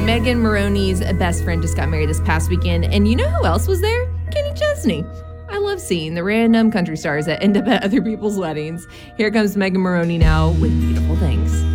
Megan Maroney's best friend just got married this past weekend, and you know who else was there? Kenny Chesney. I love seeing the random country stars that end up at other people's weddings. Here comes Megan Maroney now with Beautiful Things.